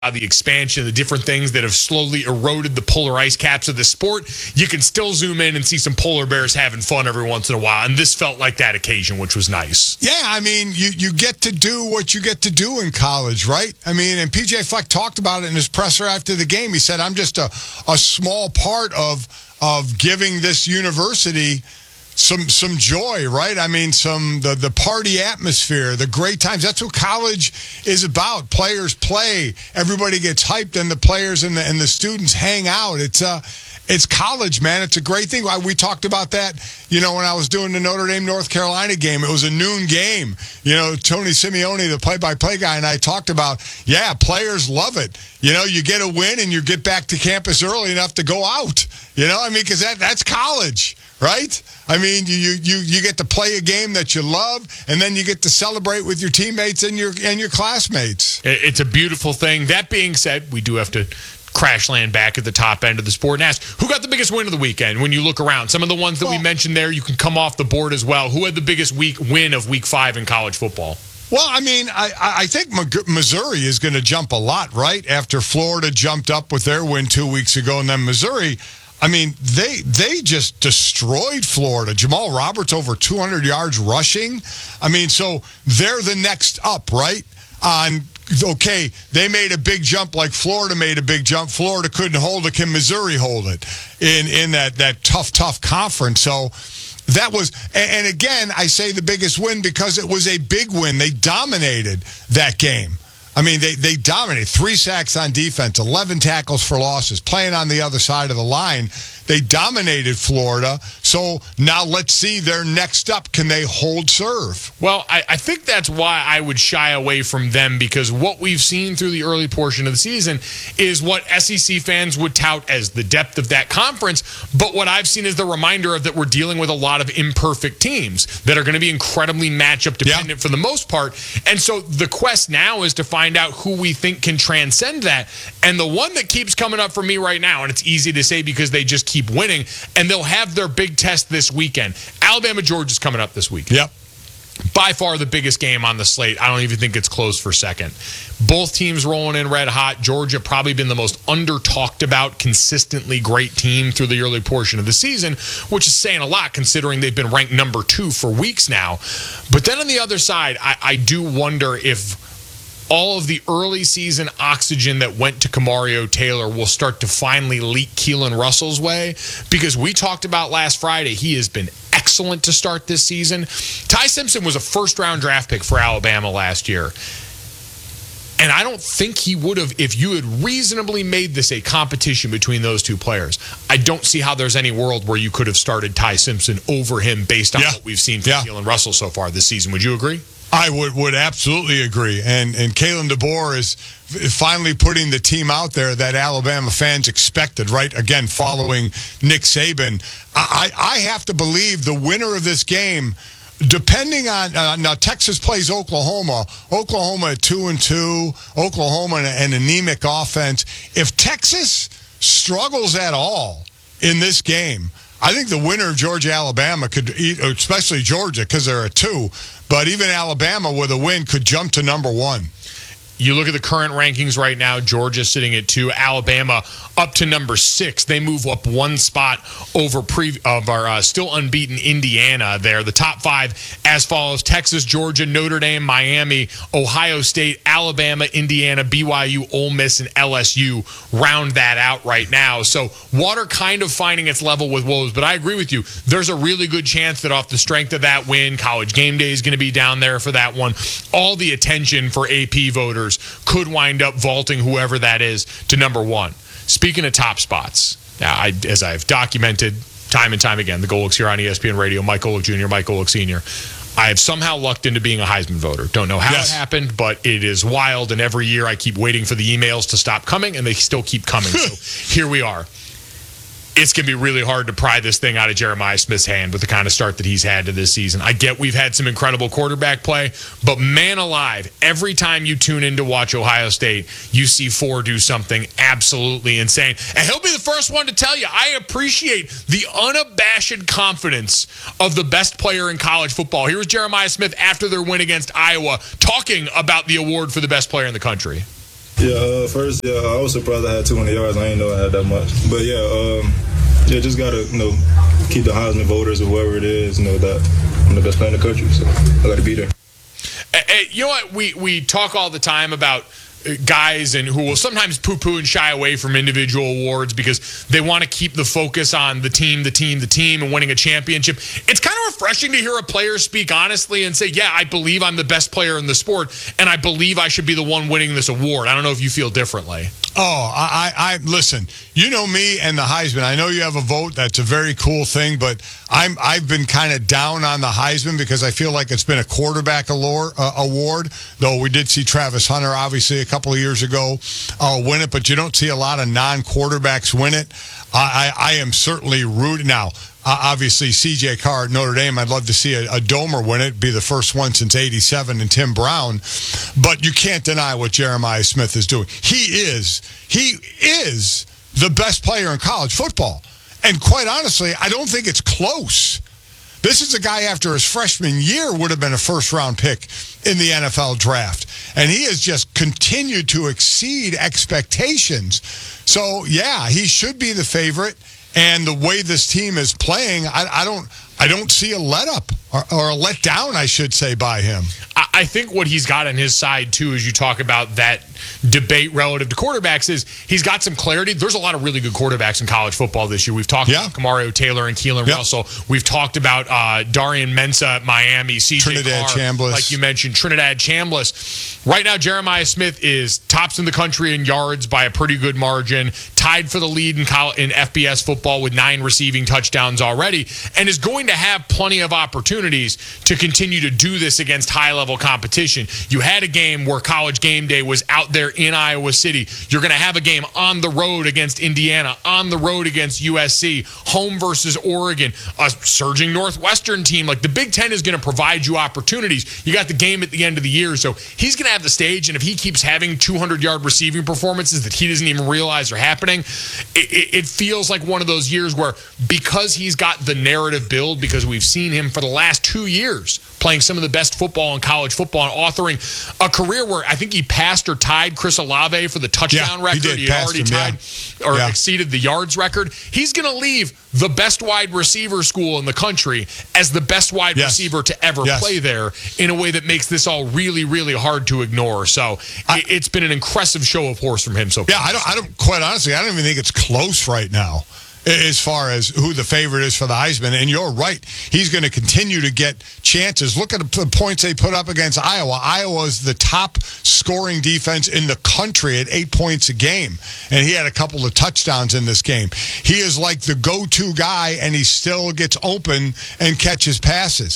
the expansion, the different things that have slowly eroded the polar ice caps of the sport, you can still zoom in and see some polar bears having fun every once in a while. And this felt like that occasion, which was nice. Yeah, I mean, you get to do what you get to do in college, right? I mean, and PJ Fleck talked about it in his presser after the game. He said, I'm just a small part of giving this university some joy, right? I mean, the party atmosphere, the great times. That's what college is about. Players play, everybody gets hyped, and the players and the students hang out. It's college, man. It's a great thing. We talked about that, when I was doing the Notre Dame North Carolina game. It was a noon game. Tony Simeone, the play-by-play guy, and I talked about, players love it. You get a win and you get back to campus early enough to go out. Because that's college, right? I mean, you get to play a game that you love, and then you get to celebrate with your teammates and your classmates. It's a beautiful thing. That being said, we do have to crash land back at the top end of the sport and ask, who got the biggest win of the weekend when you look around? Some of the ones that we mentioned there, you can come off the board as well. Who had the biggest win of Week 5 in college football? Well, I mean, I think Missouri is going to jump a lot, right? After Florida jumped up with their win 2 weeks ago, and then Missouri, I mean, they just destroyed Florida. Jamal Roberts over 200 yards rushing. I mean, so they're the next up, right? Okay, they made a big jump like Florida made a big jump. Florida couldn't hold it. Can Missouri hold it in that tough conference? So that was, and again, I say the biggest win because it was a big win. They dominated that game. I mean, they dominated. 3 sacks on defense, 11 tackles for losses, playing on the other side of the line. They dominated Florida. So now let's see their next up. Can they hold serve? Well, I think that's why I would shy away from them, because what we've seen through the early portion of the season is what SEC fans would tout as the depth of that conference. But what I've seen is the reminder of that we're dealing with a lot of imperfect teams that are going to be incredibly matchup dependent for the most part. And so the quest now is to find out who we think can transcend that. And the one that keeps coming up for me right now, and it's easy to say because they just keep winning, and they'll have their big test this weekend. Alabama-Georgia's coming up this weekend. Yep. By far the biggest game on the slate. I don't even think it's close for second. Both teams rolling in red hot. Georgia probably been the most under-talked about, consistently great team through the early portion of the season, which is saying a lot considering they've been ranked number 2 for weeks now. But then on the other side, I do wonder if all of the early season oxygen that went to Kamario Taylor will start to finally leak Keelan Russell's way, because we talked about last Friday, he has been excellent to start this season. Ty Simpson was a first-round draft pick for Alabama last year. And I don't think he would have if you had reasonably made this a competition between those two players. I don't see how there's any world where you could have started Ty Simpson over him based on what we've seen from Keelan Russell so far this season. Would you agree? I would absolutely agree. And Kalen DeBoer is finally putting the team out there that Alabama fans expected, right? Again, following Nick Saban. I have to believe the winner of this game, depending on now Texas plays Oklahoma at 2-2, Oklahoma an anemic offense. If Texas struggles at all in this game, I think the winner of Georgia-Alabama could eat, especially Georgia because they're at 2, but even Alabama with a win could jump to number 1. You look at the current rankings right now, Georgia sitting at 2, Alabama up to number 6. They move up 1 spot over our still unbeaten Indiana there. The top 5 as follows: Texas, Georgia, Notre Dame, Miami, Ohio State, Alabama, Indiana, BYU, Ole Miss, and LSU round that out right now. So water kind of finding its level with woes, but I agree with you. There's a really good chance that off the strength of that win, College Game Day is going to be down there for that one. All the attention for AP voters could wind up vaulting whoever that is to number 1. Speaking of top spots, now, as I've documented time and time again, the Golics here on ESPN Radio, Mike Golic Jr., Mike Golic Sr., I have somehow lucked into being a Heisman voter. Don't know how it happened, but it is wild, and every year I keep waiting for the emails to stop coming, and they still keep coming. So here we are. It's going to be really hard to pry this thing out of Jeremiah Smith's hand with the kind of start that he's had to this season. I get we've had some incredible quarterback play, but man alive, every time you tune in to watch Ohio State, you see Four do something absolutely insane. And he'll be the first one to tell you, I appreciate the unabashed confidence of the best player in college football. Here was Jeremiah Smith after their win against Iowa talking about the award for the best player in the country. Yeah, first, I was surprised I had 200 yards. I didn't know I had that much. But just gotta keep the Heisman voters or whoever it is, that I'm the best player in the country. So I gotta be there. You know what? We talk all the time about guys and who will sometimes poo-poo and shy away from individual awards because they want to keep the focus on the team and winning a championship. It's kind of refreshing to hear a player speak honestly and say, yeah, I believe I'm the best player in the sport and I believe I should be the one winning this award. I don't know if you feel differently. Oh, I listen, you know me and the Heisman. I know you have a vote. That's a very cool thing, but I've been kind of down on the Heisman because I feel like it's been a quarterback award, though we did see Travis Hunter, obviously, a couple of years ago win it, but you don't see a lot of non-quarterbacks win it. I am certainly rooting now. Obviously, C.J. Carr at Notre Dame, I'd love to see a Domer win it, be the first one since '87, and Tim Brown. But you can't deny what Jeremiah Smith is doing. He is the best player in college football. And quite honestly, I don't think it's close. This is a guy after his freshman year would have been a first-round pick in the NFL draft. And he has just continued to exceed expectations. So, yeah, he should be the favorite. And the way this team is playing, I don't see a let-up or a let-down, I should say, by him. I think what he's got on his side, too, as you talk about that debate relative to quarterbacks, is he's got some clarity. There's a lot of really good quarterbacks in college football this year. We've talked about Kamario Taylor and Keelan Russell. We've talked about Darian Mensah at Miami, C.J. Trinidad Carr, Chambliss. like you mentioned, Trinidad Chambliss. Right now, Jeremiah Smith is tops in the country in yards by a pretty good margin, tied for the lead in FBS football with 9 receiving touchdowns already, and is going to have plenty of opportunities to continue to do this against high-level competition. You had a game where College Game Day was out there in Iowa City. You're going to have a game on the road against Indiana, on the road against USC, home versus Oregon, a surging Northwestern team. Like, the Big Ten is going to provide you opportunities. You got the game at the end of the year, so he's going to have the stage, and if he keeps having 200-yard receiving performances that he doesn't even realize are happening, it feels like one of those years where, because he's got the narrative build, because we've seen him for the last 2 years playing some of the best football in college football and authoring a career where I think he passed or tied Chris Olave for the touchdown record. He had already tied or exceeded the yards record. He's going to leave the best wide receiver school in the country as the best wide receiver to ever play there in a way that makes this all really, really hard to ignore. So it's been an impressive show of horse from him so far. Yeah, I don't quite honestly, I don't even think it's close right now as far as who the favorite is for the Heisman. And you're right. He's going to continue to get chances. Look at the points they put up against Iowa. Iowa is the top scoring defense in the country at 8 points a game. And he had a couple of touchdowns in this game. He is like the go-to guy, and he still gets open and catches passes.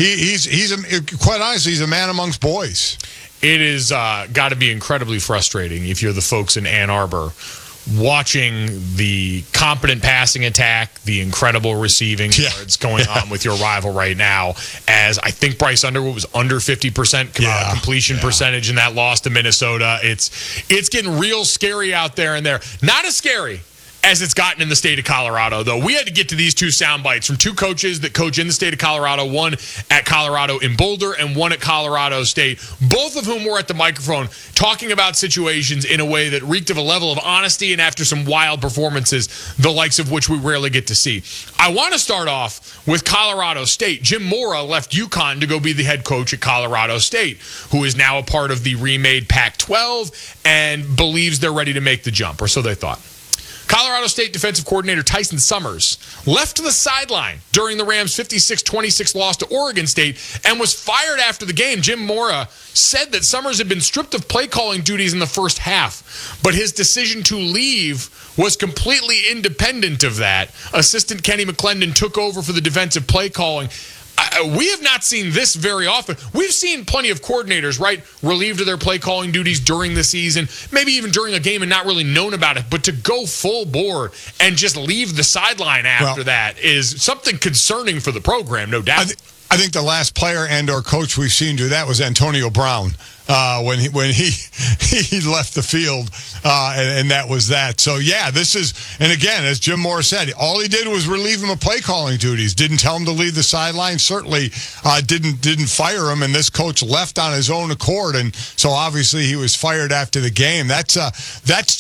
Quite honestly, he's a man amongst boys. It is got to be incredibly frustrating if you're the folks in Ann Arbor watching the competent passing attack, the incredible receiving yards going on with your rival right now, as I think Bryce Underwood was under 50% completion percentage in that loss to Minnesota. It's getting real scary out there and there. Not as scary as it's gotten in the state of Colorado, though. We had to get to these 2 sound bites from 2 coaches that coach in the state of Colorado, one at Colorado in Boulder and one at Colorado State, both of whom were at the microphone talking about situations in a way that reeked of a level of honesty and after some wild performances, the likes of which we rarely get to see. I want to start off with Colorado State. Jim Mora left UConn to go be the head coach at Colorado State, who is now a part of the remade Pac-12 and believes they're ready to make the jump, or so they thought. Colorado State defensive coordinator Tyson Summers left to the sideline during the Rams' 56-26 loss to Oregon State and was fired after the game. Jim Mora said that Summers had been stripped of play calling duties in the first half, but his decision to leave was completely independent of that. Assistant Kenny McClendon took over for the defensive play calling. We have not seen this very often. We've seen plenty of coordinators, right, relieved of their play calling duties during the season, maybe even during a game and not really known about it. But to go full bore and just leave the sideline after that is something concerning for the program, no doubt. I think the last player and or coach we've seen do that was Antonio Brown. when he left the field, and that was that. So yeah, this is, and again, as Jim Moore said, all he did was relieve him of play calling duties. Didn't tell him to leave the sideline. Certainly didn't fire him. And this coach left on his own accord, and so obviously he was fired after the game. That's